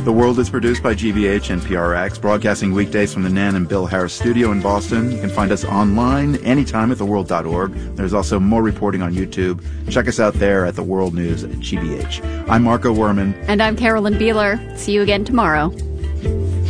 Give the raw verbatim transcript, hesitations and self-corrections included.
The World is produced by G B H and P R X, broadcasting weekdays from the Nan and Bill Harris studio in Boston. You can find us online anytime at the world dot org. There's also more reporting on YouTube. Check us out there at The World News at G B H. I'm Marco Werman. And I'm Carolyn Beeler. See you again tomorrow.